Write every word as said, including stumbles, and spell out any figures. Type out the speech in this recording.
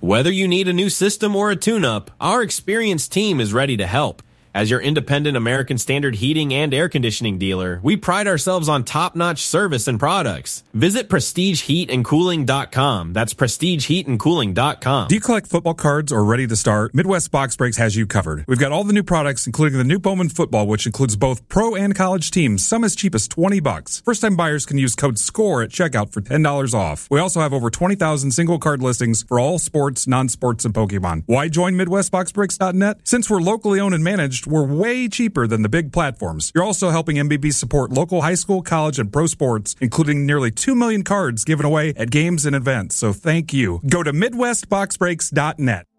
Whether you need a new system or a tune-up, our experienced team is ready to help. As your independent American Standard heating and air conditioning dealer, we pride ourselves on top-notch service and products. Visit prestige heat and cooling dot com. That's prestige heat and cooling dot com. Do you collect football cards or ready to start? Midwest Box Breaks has you covered. We've got all the new products, including the new Bowman football, which includes both pro and college teams, some as cheap as twenty bucks. First-time buyers can use code SCORE at checkout for ten dollars off. We also have over twenty thousand single card listings for all sports, non-sports, and Pokemon. Why join Midwest Box Breaks dot net? Since we're locally owned and managed, we're way cheaper than the big platforms. You're also helping M B B support local high school, college, and pro sports, including nearly two million cards given away at games and events. So thank you. Go to Midwest Box Breaks dot net.